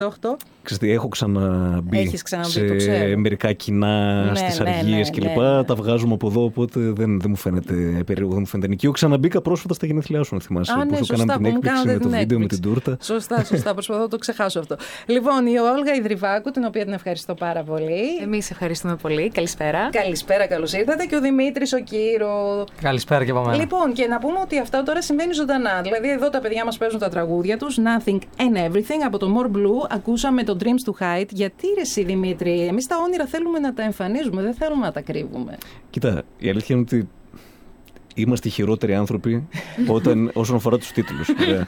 Ξέρετε, έχω ξαναμπεί σε μερικά κοινά στις αργίες κλπ. Τα βγάζουμε από εδώ, οπότε δεν μου φαίνεται περίεργο, δεν μου φαίνεται νοικείο. Ξαναμπήκα πρόσφατα στα γενέθλιά σου, να θυμάσαι. Ναι, που σου κάναμε την έκπληξη με το βίντεο με την τούρτα. Σωστά. Προσπαθώ να το ξεχάσω αυτό. Λοιπόν, η Όλγα Ιδρυβάκου, την οποία την ευχαριστώ πάρα πολύ. Εμείς ευχαριστούμε πολύ. Καλησπέρα. Καλησπέρα, καλώς ήρθατε. Και ο Δημήτρης ο Κύρο. Καλησπέρα και από μένα. Λοιπόν, και να πούμε ότι αυτά τώρα συμβαίνει ζωντανά. Δηλαδή, εδώ τα παιδιά μας παίζουν τα τραγούδια τους. Nothing and Everything από το More Blue. Ακούσαμε το Dreams to Hide. Γιατί ρε εσύ, Δημήτρη, εμείς τα όνειρα θέλουμε να τα εμφανίζουμε, δεν θέλουμε να τα κρύβουμε. Κοίτα, η αλήθεια είναι ότι είμαστε οι χειρότεροι άνθρωποι όσον αφορά τους τίτλους.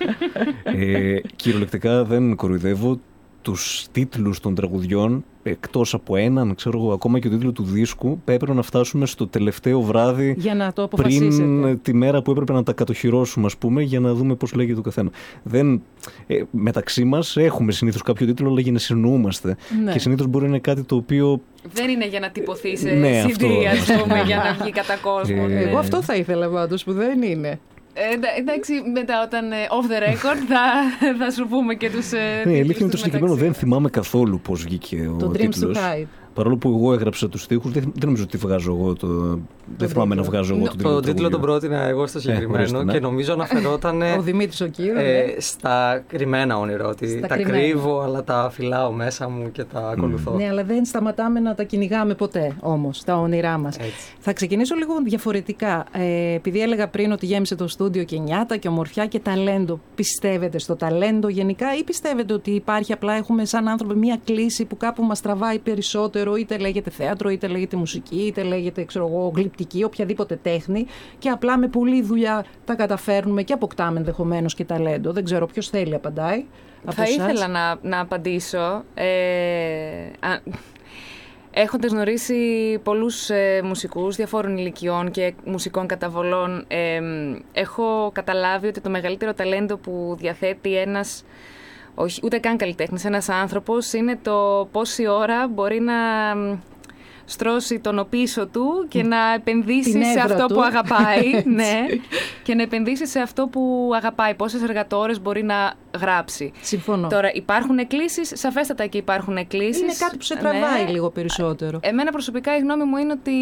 Κυριολεκτικά δεν κοροϊδεύω. Τους τίτλους των τραγουδιών, εκτός από έναν, ξέρω εγώ, ακόμα και το τίτλο του δίσκου, έπρεπε να φτάσουμε στο τελευταίο βράδυ για να το αποφασίσετε. Πριν τη μέρα που έπρεπε να τα κατοχυρώσουμε, ας πούμε, για να δούμε πώς λέγεται το καθένα. Μεταξύ μας έχουμε συνήθως κάποιο τίτλο, αλλά για να συνεννοούμαστε. Ναι. Και συνήθως μπορεί να είναι κάτι το οποίο δεν είναι για να τυπωθεί σε CD, ας πούμε, για να βγει κατά κόσμο. Εγώ αυτό θα ήθελα πάντως, που δεν είναι. Εντάξει, μετά όταν off the record θα σου πούμε και τους ναι, η αλήθεια είναι το συγκεκριμένο δεν θυμάμαι καθόλου πώς βγήκε ο τίτλος. Παρόλο που εγώ έγραψα τους στίχους, δεν νομίζω ότι βγάζω εγώ δεν θυμάμαι να βγάζω εγώ το τίτλο τον πρότεινα εγώ στο συγκεκριμένο και νομίζω αναφερόταν ο Δημήτρης ο Κύριος, στα κρυμμένα όνειρα. Ότι τα κρύβω, αλλά τα φυλάω μέσα μου και τα ακολουθώ. Ναι, αλλά δεν σταματάμε να τα κυνηγάμε ποτέ όμως, τα όνειρά μας. Θα ξεκινήσω λίγο διαφορετικά. Επειδή έλεγα πριν ότι γέμισε το στούντιο και νιάτα και ομορφιά και ταλέντο. Πιστεύετε στο ταλέντο γενικά ή πιστεύετε ότι υπάρχει απλά έχουμε σαν άνθρωποι μία κλίση που κάπου μας τραβάει περισσότερο? Είτε λέγεται θέατρο, είτε λέγεται μουσική, είτε λέγεται γλυπτική, οποιαδήποτε τέχνη, και απλά με πολλή δουλειά τα καταφέρνουμε και αποκτάμε ενδεχομένως και ταλέντο. Δεν ξέρω ποιος θέλει απαντάει. Θα ήθελα να απαντήσω. Έχοντας γνωρίσει πολλούς μουσικούς διαφόρων ηλικιών και μουσικών καταβολών, έχω καταλάβει ότι το μεγαλύτερο ταλέντο που διαθέτει ένας, όχι ούτε καν καλλιτέχνης, ένας άνθρωπος, είναι το πόση ώρα μπορεί να στρώσει τον οπίσω του και να επενδύσει σε αυτό που αγαπάει. Ναι, και να επενδύσει σε αυτό που αγαπάει. Πόσες εργατόρες μπορεί να γράψει. Συμφωνώ. Τώρα, υπάρχουν εκκλήσεις, σαφέστατα και υπάρχουν εκκλήσεις. Είναι κάτι που σε τραβάει λίγο περισσότερο. Εμένα προσωπικά η γνώμη μου είναι ότι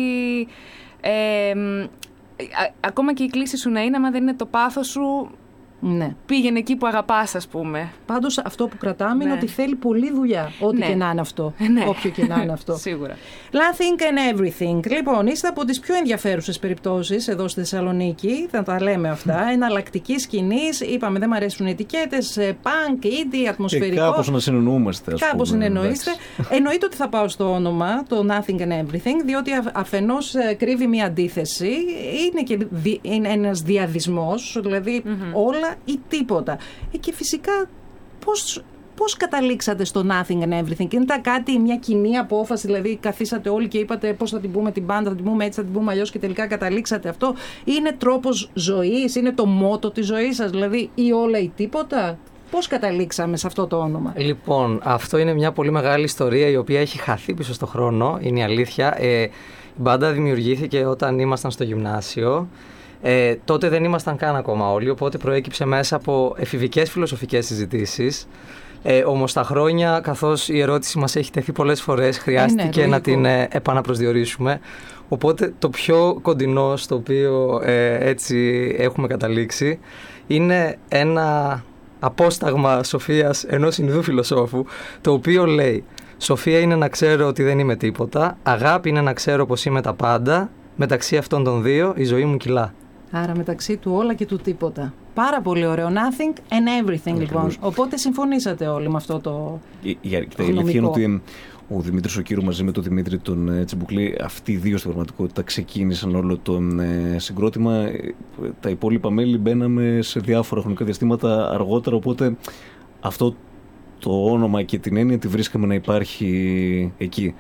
ακόμα και η κλίση σου να είναι, άμα δεν είναι το πάθος σου, ναι, πήγαινε εκεί που αγαπάς, ας πούμε. Πάντως αυτό που κρατάμε είναι ότι θέλει πολλή δουλειά. Ό,τι και να είναι αυτό. Όποιο και να είναι αυτό. Σίγουρα. Nothing and Everything. Λοιπόν, είστε από τις πιο ενδιαφέρουσες περιπτώσεις εδώ στη Θεσσαλονίκη. Θα τα λέμε αυτά. Εναλλακτική σκηνής. Είπαμε, δεν μου αρέσουν ετικέτες. Punk, indie, ατμοσφαιρικό. Κάπως να συνεννοούμαστε, ας πούμε. Κάπως συνεννοείστε. Εννοείται ότι θα πάω στο όνομα, το Nothing and Everything, διότι αφενός κρύβει μια αντίθεση. Είναι ένας διαδισμός, δηλαδή όλα ή τίποτα. Και φυσικά πώς καταλήξατε στο Nothing and Everything? Είναι κάτι, μια κοινή απόφαση, δηλαδή καθίσατε όλοι και είπατε πώς θα την πούμε την μπάντα, θα την πούμε έτσι, θα την πούμε αλλιώς και τελικά καταλήξατε αυτό? Είναι τρόπος ζωής, είναι το μότο της ζωής σας, δηλαδή, ή όλα ή τίποτα? Πώς καταλήξαμε σε αυτό το όνομα? Λοιπόν, αυτό είναι μια πολύ μεγάλη ιστορία η οποία έχει χαθεί πίσω στο χρόνο, είναι η αλήθεια. Η μπάντα δημιουργήθηκε όταν ήμασταν στο γυμνάσιο. Τότε δεν ήμασταν καν ακόμα όλοι, οπότε προέκυψε μέσα από εφηβικές φιλοσοφικές συζητήσεις. Όμως τα χρόνια, καθώς η ερώτηση μας έχει τεθεί πολλές φορές, χρειάστηκε να την επαναπροσδιορίσουμε. Οπότε το πιο κοντινό στο οποίο έτσι έχουμε καταλήξει είναι ένα απόσταγμα σοφίας ενός Ινδού φιλοσόφου, το οποίο λέει: «Σοφία είναι να ξέρω ότι δεν είμαι τίποτα, αγάπη είναι να ξέρω πως είμαι τα πάντα, μεταξύ αυτών των δύο η ζωή μου κυλά». Άρα μεταξύ του όλα και του τίποτα. Πάρα πολύ ωραίο. Nothing and everything, λοιπόν. Οπότε συμφωνήσατε όλοι με αυτό το η αλήθεια είναι ότι ο Δημήτρης ο Κύρου μαζί με τον Δημήτρη τον Τσιμπουκλή, αυτοί οι δύο στην πραγματικότητα ξεκίνησαν όλο το συγκρότημα. Τα υπόλοιπα μέλη μπαίναμε σε διάφορα χρονικά διαστήματα αργότερα, οπότε αυτό το όνομα και την έννοια τη βρίσκαμε να υπάρχει εκεί.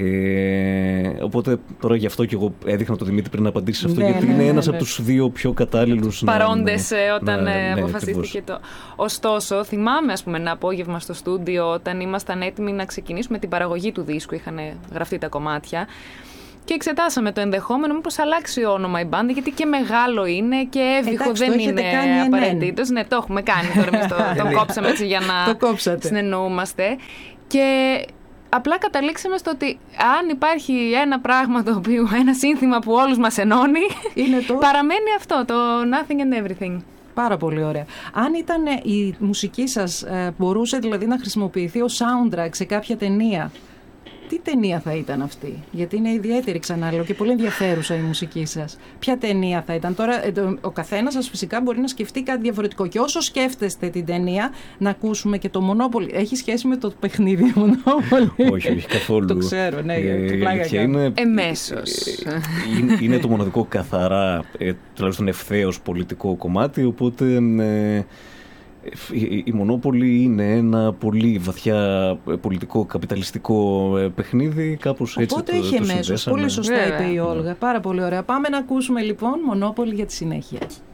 Οπότε τώρα γι' αυτό και εγώ έδειχνα τον Δημήτρη πριν να απαντήσει σε αυτό, γιατί είναι ένας από τους δύο πιο κατάλληλους παρόντες όταν αποφασίστηκε το. Ωστόσο, θυμάμαι, ας πούμε, ένα απόγευμα στο στούντιο όταν ήμασταν έτοιμοι να ξεκινήσουμε την παραγωγή του δίσκου, είχαν γραφτεί τα κομμάτια. και εξετάσαμε το ενδεχόμενο μήπως αλλάξει όνομα η μπάντα, γιατί και μεγάλο είναι και εύβηχο δεν είναι απαραίτητος. Ναι, το έχουμε κάνει τώρα, εμείς το κόψαμε έτσι για να συνεννοούμαστε. Και απλά καταλήξαμε στο ότι αν υπάρχει ένα πράγμα το οποίο, ένα σύνθημα που όλους μας ενώνει, παραμένει αυτό, το Nothing and Everything. Πάρα πολύ ωραία. Αν ήταν η μουσική σας, μπορούσε δηλαδή να χρησιμοποιηθεί ως soundtrack σε κάποια ταινία, τι ταινία θα ήταν αυτή? Γιατί είναι ιδιαίτερη, ξαναλέω, και πολύ ενδιαφέρουσα η μουσική σας. Ποια ταινία θα ήταν? Τώρα, ο καθένας σας φυσικά μπορεί να σκεφτεί κάτι διαφορετικό. Και όσο σκέφτεστε την ταινία, να ακούσουμε και το Monopoly. Έχει σχέση με το παιχνίδι Monopoly? Όχι, καθόλου. Το ξέρω, ναι. Εμέσως. Είναι το μοναδικό καθαρά, τουλάχιστον ευθέως πολιτικό κομμάτι, οπότε... Η Μονόπολη είναι ένα πολύ βαθιά πολιτικό καπιταλιστικό παιχνίδι, κάπως έτσι. Οπότε έχει εμέσως. Πολύ σωστά είπε η Όλγα. Πάρα πολύ ωραία. Πάμε να ακούσουμε λοιπόν Μονόπολη για τη συνέχεια.